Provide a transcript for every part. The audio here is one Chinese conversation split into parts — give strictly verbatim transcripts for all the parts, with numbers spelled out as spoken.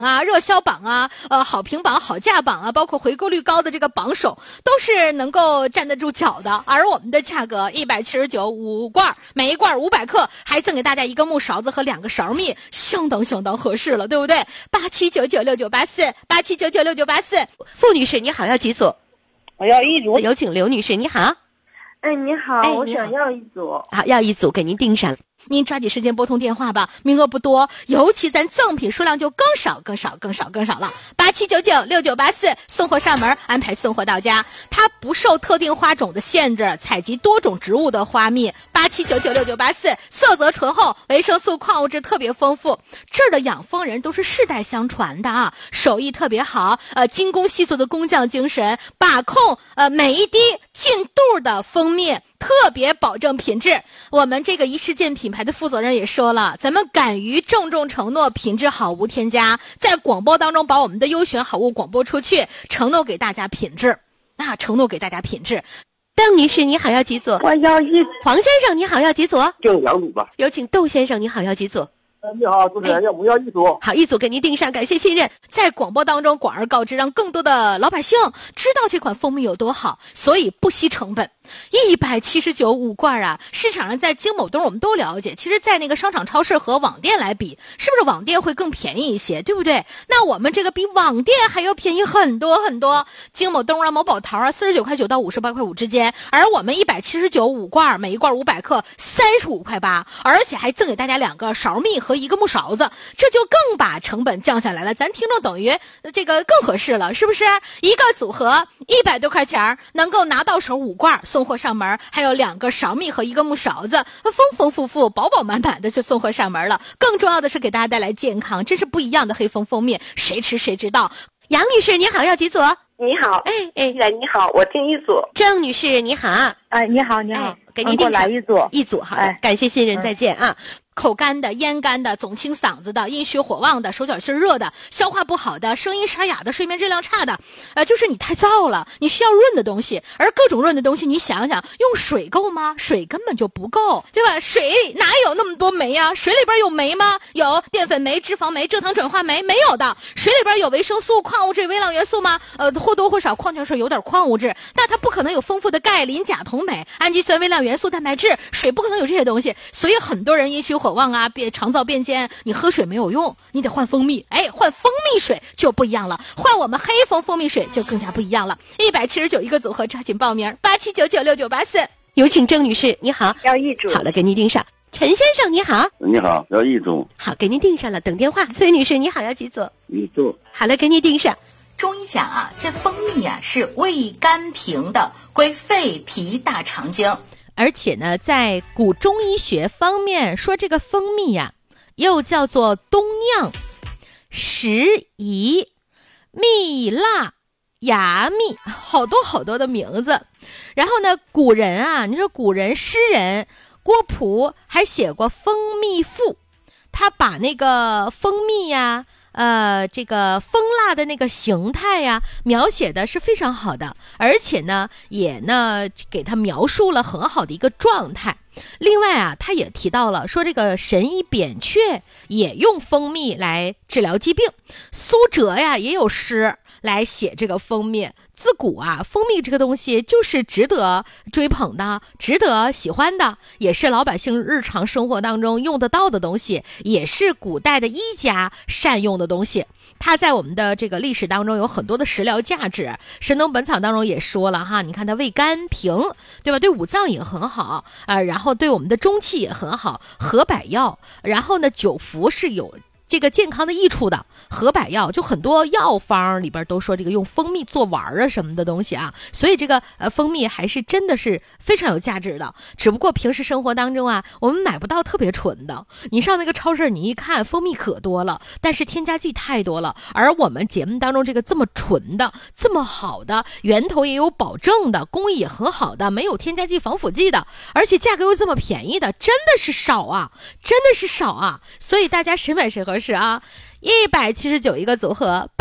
啊、热销榜啊、呃好评榜、好价榜啊，包括回购率高的这个榜首，都是能够站得住脚的。而我们的价格一百七十九五罐，每一罐五百克，还赠给大家一个木勺子和两个勺蜜，相当相当合适了，对不对？八七九九六九八四，八七九九六九八四。 傅女士你好，要几组？ 我要一组。 有请刘女士，你好。 哎，你好， 哎、 我你好想要一组。 好，要一组，给您订上。 您抓紧时间拨通电话吧，名额不多，尤其咱赠品数量就更少更少更少更少了。八七九九六九八四，送货上门，安排送货到家。它不受特定花种的限制，采集多种植物的花蜜。八七九九六九八四，色泽醇厚，维生素矿物质特别丰富。这儿的养蜂人都是世代相传的啊，手艺特别好，呃，精工细作的工匠精神，把控呃每一滴进度的蜂蜜。特别保证品质，我们这个一世界品牌的负责人也说了，咱们敢于郑重承诺品质好无添加，在广播当中把我们的优选好物广播出去，承诺给大家品质，啊，承诺给大家品质。 邓女士你好，要几组？ 我要一。 黄先生你好，要几组？ 就两组吧。 有请窦先生，你好，要几组？ 你好，主持人，要我要一组。 好，一组给您订上，感谢信任。 在广播当中广而告之，让更多的老百姓知道这款蜂蜜有多好，所以不惜成本。一百七十九五罐啊！市场上在京某东我们都了解，其实在那个商场超市和网店来比，是不是网店会更便宜一些，对不对？那我们这个比网店还要便宜很多很多。京某东啊、某宝淘啊，四十九块九到五十八块五之间，而我们一百七十九五罐，每一罐五百克，三十五块八，而且还赠给大家两个勺蜜和一个木勺子，这就更把成本降下来了。咱听众等于这个更合适了，是不是？一个组合一百多块钱，能够拿到手五罐。送货上门，还有两个勺蜜和一个木勺子，丰丰富富、饱饱满满的就送货上门了。更重要的是给大家带来健康，真是不一样的黑蜂蜂蜜，谁吃谁知道。 杨女士你好，要几组？ 你好， 哎哎， 你好，我订一组。 郑女士你好， 哎，你好，你好， 哎、给您订来一组， 一组好的， 哎、 感谢信任，再见啊。 口干的、咽干的、总清嗓子的、阴虚火旺的、手脚心热的、消化不好的、声音沙哑的、睡眠质量差的，呃，就是你太燥了，你需要润的东西。而各种润的东西，你想想，用水够吗？水根本就不够，对吧？水哪有那么多酶啊？水里边有酶吗？有淀粉酶、脂肪酶、蔗糖转化酶，没有的。水里边有维生素、矿物质、微量元素吗？呃，或多或少矿泉水有点矿物质，但它不可能有丰富的钙、磷、钾、铜、镁、氨基酸、微量元素、蛋白质，水不可能有这些东西。所以很多人阴虚火旺啊，别肠燥变坚，你喝水没有用，你得换蜂蜜。哎，换蜂蜜水就不一样了，换我们黑蜂蜂蜜水就更加不一样了。一百七十九一个组合，抓紧报名，八七九九六九八四。 有请郑女士，你好， 要一组。 好了，给您订上。陈先生你好， 你好，要一组。 好，给您订上了，等电话。崔女士你好，要几组？ 一组。 好了，给您订上。 中医讲啊，这蜂蜜啊是味甘平的，归肺脾大肠经。而且呢，在古中医学方面说，这个蜂蜜呀、啊，又叫做冬酿、食宜、蜜蜡、芽蜜，好多好多的名字。然后呢，古人啊，你说古人诗人郭璞还写过《蜂蜜赋》，他把那个蜂蜜呀、啊。呃，这个蜂蜡的那个形态呀，描写的是非常好的，而且呢，也呢给他描述了很好的一个状态。另外啊，他也提到了说这个神医扁鹊也用蜂蜜来治疗疾病，苏辙呀也有诗来写这个蜂蜜。自古啊，蜂蜜这个东西就是值得追捧的，值得喜欢的，也是老百姓日常生活当中用得到的东西，也是古代的医家善用的东西。它在我们的这个历史当中有很多的食疗价值，《神农本草》当中也说了哈，你看它味甘平，对吧？对五脏也很好啊、呃，然后对我们的中气也很好，合百药，然后呢，久服是有这个健康的益处的。合百药就很多药方里边都说这个用蜂蜜做丸啊什么的东西啊，所以这个呃蜂蜜还是真的是非常有价值的。只不过平时生活当中啊，我们买不到特别纯的。你上那个超市，你一看蜂蜜可多了，但是添加剂太多了。而我们节目当中这个这么纯的、这么好的，源头也有保证的，工艺也很好的，没有添加剂、防腐剂的，而且价格又这么便宜的，真的是少啊，真的是少啊。所以大家谁买谁合适啊。一百七十九一个组合，八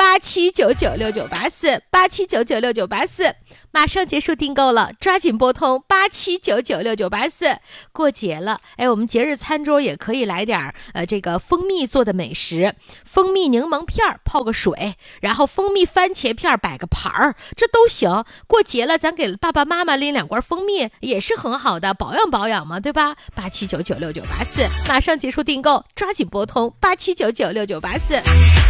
八七九九六九八四八七九九六九八四，马上结束订购了，抓紧拨通八七九九六九八四。过节了，哎，我们节日餐桌也可以来点呃这个蜂蜜做的美食，蜂蜜柠檬片泡个水，然后蜂蜜番茄片摆个盘儿，这都行。过节了，咱给爸爸妈妈拎两罐蜂蜜也是很好的，保养保养嘛，对吧？八七九九六九八四，马上结束订购，抓紧拨通八七九九六九八四。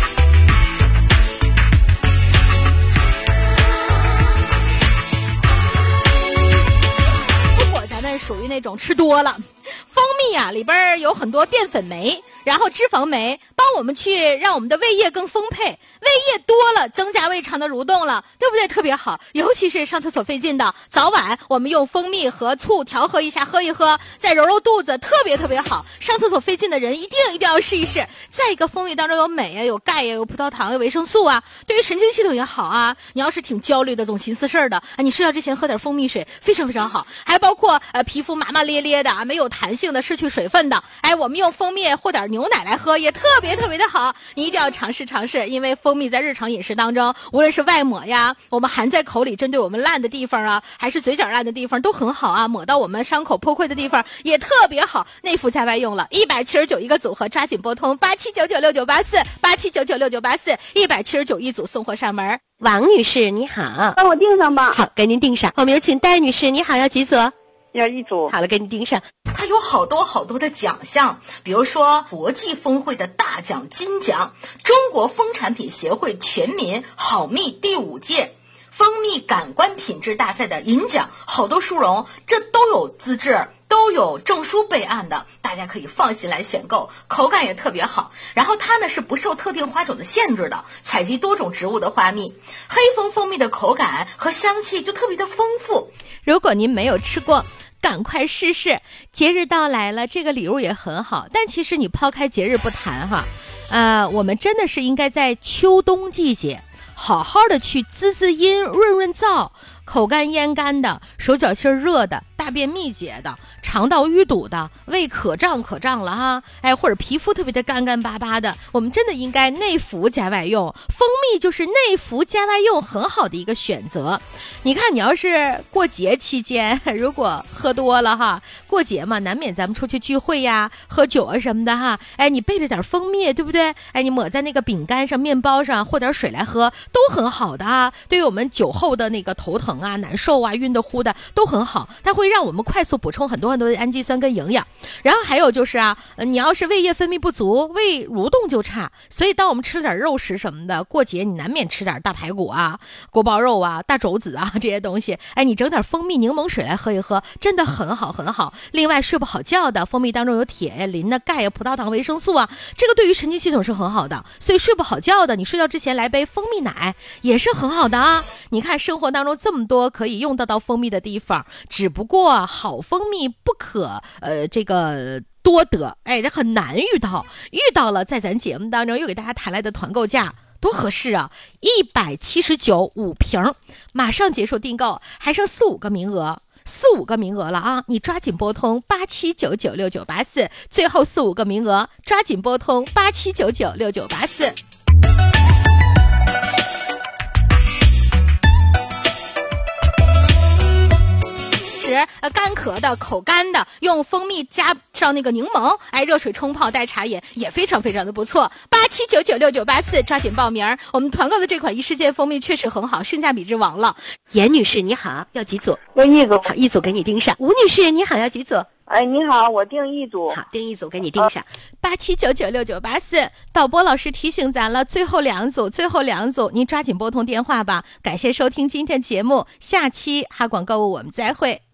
属于那种吃多了，蜂蜜啊里边有很多淀粉酶，然后脂肪酶，帮我们去让我们的胃液更丰沛，胃液多了增加胃肠的蠕动了，对不对？特别好，尤其是上厕所费劲的，早晚我们用蜂蜜和醋调和一下喝一喝，再揉揉肚子，特别特别好。上厕所费劲的人一定一定要试一试。再一个，蜂蜜当中有镁啊，有钙呀，有葡萄糖，有维生素啊，对于神经系统也好啊。你要是挺焦虑的，总寻思事儿的，啊，你睡觉之前喝点蜂蜜水非常非常好。还包括呃皮肤麻麻咧咧的，没有弹性的，失去水分的，哎，我们用蜂蜜或点牛奶来喝也特别特别的好。你一定要尝试尝试，因为蜂蜜在日常饮食当中，无论是外抹呀，我们含在口里针对我们烂的地方啊，还是嘴角烂的地方都很好啊，抹到我们伤口破溃的地方也特别好，内服加外用了，一百七十九一个组合，抓紧拨通八七九九六九八四八七九九六九八四，一百七十九一组送货上门。 王女士你好， 帮我订上吧。 好，给您订上。我们有请戴女士，你好，要几组？ 要一组。 好了，给你订上。 它有好多好多的奖项，比如说国际峰会的大奖金奖，中国蜂产品协会全民好蜜第五届蜂蜜感官品质大赛的银奖，好多殊荣，这都有资质，都有证书备案的，大家可以放心来选购，口感也特别好。然后它呢是不受特定花种的限制的，采集多种植物的花蜜，黑蜂蜂蜜的口感和香气就特别的丰富。如果您没有吃过，赶快试试。节日到来了，这个礼物也很好，但其实你抛开节日不谈哈，呃，我们真的是应该在秋冬季节好好的去滋滋阴、润润燥。口干咽干的，手脚心热的，大便秘结的，肠道淤堵的，胃可胀可胀了哈，哎，或者皮肤特别的干干巴巴的，我们真的应该内服加外用。蜂蜜就是内服加外用很好的一个选择。你看，你要是过节期间如果喝多了哈，过节嘛，难免咱们出去聚会呀、喝酒啊什么的哈，哎，你备着点蜂蜜，对不对？哎，你抹在那个饼干上、面包上，和点水来喝，都很好的啊。对于我们酒后的那个头疼啊、难受啊、晕的乎的都很好，它会让我们快速补充很多很多的氨基酸跟营养。然后还有就是啊，呃、你要是胃液分泌不足，胃蠕动就差，所以当我们吃点肉食什么的，过节你难免吃点大排骨啊、锅包肉啊、大肘子啊这些东西，哎，你整点蜂蜜柠檬水来喝一喝，真的很好很好。另外睡不好觉的，蜂蜜当中有铁呀、磷啊、钙呀、葡萄糖、维生素啊，这个对于神经系统是很好的，所以睡不好觉的，你睡觉之前来杯蜂蜜奶也是很好的啊。你看生活当中这么多可以用得到蜂蜜的地方，只不过好蜂蜜不可呃这个多得，哎，这很难遇到，遇到了在咱节目当中又给大家谈来的团购价多合适啊！一百七十九五瓶，马上结束订购，还剩四五个名额。四五个名额了啊！你抓紧拨通八七九九六九八四，最后四五个名额，抓紧拨通八七九九六九八四。呃，干咳的、口干的，用蜂蜜加上那个柠檬，哎，热水冲泡代茶饮也非常非常的不错。八七九九六九八四，抓紧报名。我们团购的这款一世界蜂蜜确实很好，性价比之王了。 严女士你好，要几组？ 要一组。 好，一组给你订上。吴女士你好，要几组？ 哎，你好，我订一组。 好，订一组给你订上。 八七九九六九八四，导播老师提醒咱了，最后两组，最后两组，您抓紧拨通电话吧。感谢收听今天节目，下期哈广购物我们再会。